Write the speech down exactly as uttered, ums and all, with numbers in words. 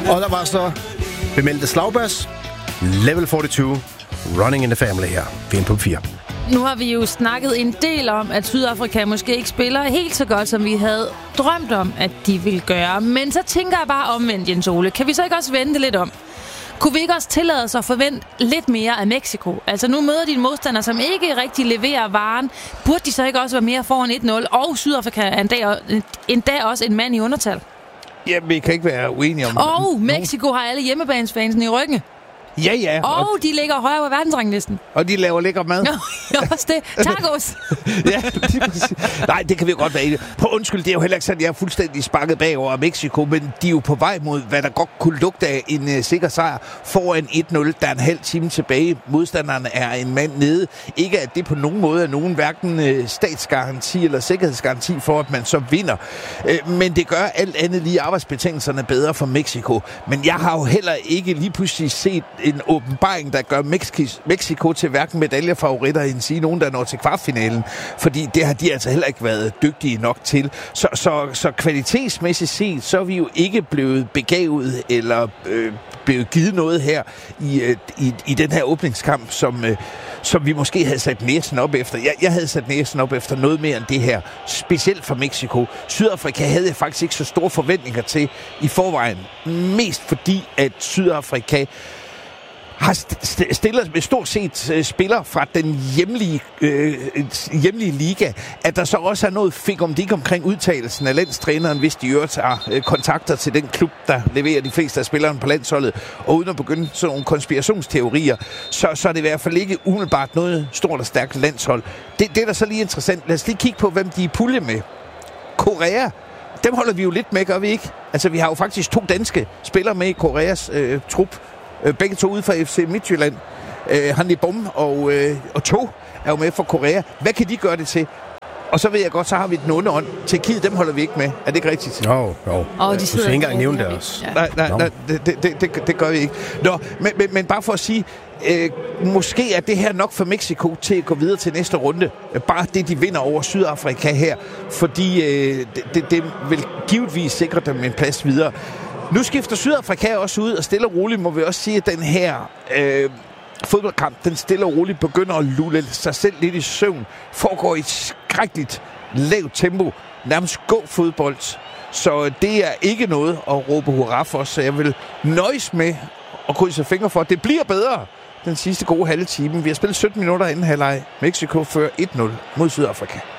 Og der var så bemeldte slagbas, level fireogfyrre, running in the family her, fire på fire. Nu har vi jo snakket en del om, at Sydafrika måske ikke spiller helt så godt, som vi havde drømt om, at de ville gøre. Men så tænker jeg bare omvendt, Jens Ole. Kan vi så ikke også vente lidt om? Kunne vi ikke også tillade os at forvente lidt mere af Mexico? Altså nu møder de en modstander, som ikke rigtig leverer varen. Burde de så ikke også være mere foran et nul? Og Sydafrika er endda, endda også en mand i undertal. Ja, vi kan ikke være uenige om... Og Mexico har alle hjemmebanesfansen i ryggen. Ja, ja. Og, og de ligger højere på verdensranglisten. Og de laver lækker mad. Ja, også det. Tacos. Ja, det, nej, det kan vi jo godt være enige. På undskyld, det er jo heller ikke sådan, jeg er fuldstændig sparket bagover af Mexico, men de er jo på vej mod, hvad der godt kunne lugte af en uh, sikker sejr foran et nul. Der er en halv time tilbage. Modstanderne er en mand nede. Ikke at det på nogen måde er nogen hverken uh, statsgaranti eller sikkerhedsgaranti for, at man så vinder. Uh, men det gør alt andet lige arbejdsbetingelserne bedre for Mexico. Men jeg har jo heller ikke lige pludselig set en åbenbaring, der gør Mexico til hverken medaljefavoritter end sige nogen, der når til kvartfinalen. Fordi det har de altså heller ikke været dygtige nok til. Så, så, så kvalitetsmæssigt set, så er vi jo ikke blevet begavet eller øh, blevet givet noget her i, øh, i, i den her åbningskamp, som, øh, som vi måske havde sat næsen op efter. Jeg, jeg havde sat næsen op efter noget mere end det her. Specielt for Mexico. Sydafrika havde jeg faktisk ikke så store forventninger til i forvejen. Mest fordi, at Sydafrika har st- stillet med stort set uh, spiller fra den hjemlige, øh, hjemlige liga, at der så også er noget fik om det omkring udtalelsen af landstræneren, hvis de øvrigt har øh, kontakter til den klub, der leverer de fleste af spillerne på landsholdet, og uden at begynde sådan nogle konspirationsteorier, så, så er det i hvert fald ikke umiddelbart noget stort og stærkt landshold. Det, det er da så lige interessant. Lad os lige kigge på, hvem de er pulje med. Korea, dem holder vi jo lidt med, gør vi ikke? Altså, vi har jo faktisk to danske spillere med i Koreas øh, trup. Begge to ude fra F C Midtjylland. Uh, Hanli Bom og, uh, og To er jo med for Korea. Hvad kan de gøre det til? Og så ved jeg godt, så har vi den onde ånd. Tjekkiet, dem holder vi ikke med. Er det ikke rigtigt? Jo, jo. Oh, de du skal ikke engang nævne det også. Ja. Nej, nej, nej det, det, det, det gør vi ikke. Nå, men, men, men bare for at sige, øh, måske er det her nok for Mexico til at gå videre til næste runde. Bare det, de vinder over Sydafrika her. Fordi øh, det, det, det vil givetvis sikre dem en plads videre. Nu skifter Sydafrika også ud, og stille og roligt må vi også sige, at den her øh, fodboldkamp, den stille og roligt begynder at lulle sig selv lidt i søvn, foregår i et skrækkeligt lavt tempo, nærmest gå fodbold. Så det er ikke noget at råbe hurra for, så jeg vil nøjes med at krydse fingre for, at det bliver bedre den sidste gode halve time. Vi har spillet sytten minutter inden halvleg. Mexico fører et nul mod Sydafrika.